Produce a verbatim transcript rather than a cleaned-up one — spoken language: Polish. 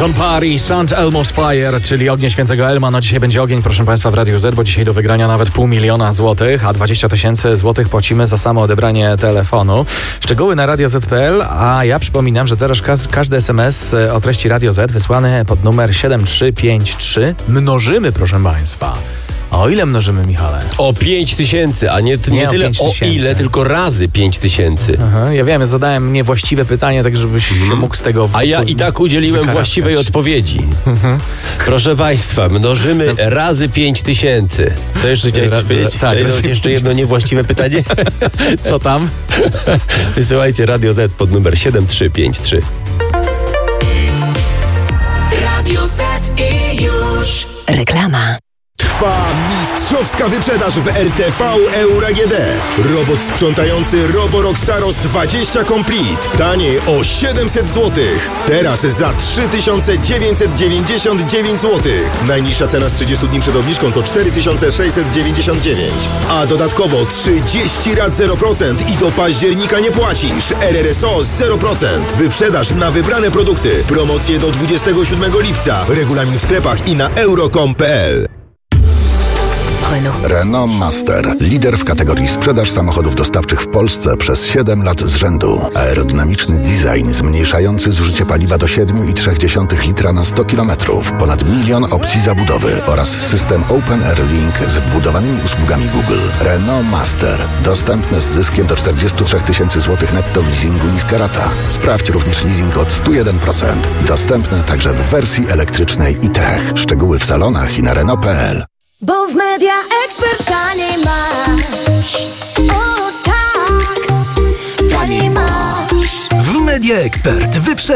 John Parry, Saint Elmo Spire, czyli Ognie Świętego Elma. No dzisiaj będzie ogień, proszę Państwa, w Radiu Z, bo dzisiaj do wygrania nawet pół miliona złotych, a dwadzieścia tysięcy złotych płacimy za samo odebranie telefonu. Szczegóły na radio zet kropka pe el, a ja przypominam, że teraz ka- każdy es em es o treści Radio Z wysłany pod numer siedem trzy pięć trzy mnożymy, proszę Państwa. A o ile mnożymy, Michale? O pięć tysięcy, a nie, nie, nie tyle o ile, tylko razy pięć tysięcy. Aha, ja wiem, ja zadałem niewłaściwe pytanie, tak żebyś hmm. się mógł z tego... W... A ja i tak udzieliłem wykarakać. właściwej odpowiedzi. Mhm. Proszę Państwa, mnożymy no. razy pięć tysięcy. To jeszcze chciałeś coś powiedzieć? Tak. Chciałeś jeszcze jedno niewłaściwe pytanie? Co tam? Wysyłajcie Radio Z pod numer siedem trzy pięć trzy. Radio Z i już reklama. Trwa mistrzowska wyprzedaż w er te ve Euro A G D. Robot sprzątający Roborock Saros dwadzieścia Complete. Taniej o siedemset złotych. Teraz za trzy tysiące dziewięćset dziewięćdziesiąt dziewięć złotych. Najniższa cena z trzydziestu dni przed obniżką to cztery tysiące sześćset dziewięćdziesiąt dziewięć. A dodatkowo trzydzieści rat zero procent i do października nie płacisz. er er es o zero procent. Wyprzedaż na wybrane produkty. Promocje do dwudziestego siódmego lipca. Regulamin w sklepach i na euro kropka com kropka pe el. Renault Master. Lider w kategorii sprzedaż samochodów dostawczych w Polsce przez siedem lat z rzędu. Aerodynamiczny design zmniejszający zużycie paliwa do siedem i trzy dziesiąte litra na sto kilometrów. Ponad milion opcji zabudowy oraz system Open Air Link z wbudowanymi usługami Google. Renault Master. Dostępne z zyskiem do czterdzieści trzy tysięcy złotych netto leasingu niska rata. Sprawdź również leasing od sto jeden procent. Dostępne także w wersji elektrycznej i tech. Szczegóły w salonach i na Renault kropka pe el. Bo w Media Expert taniej masz. O tak, taniej masz. W Media Expert wyprze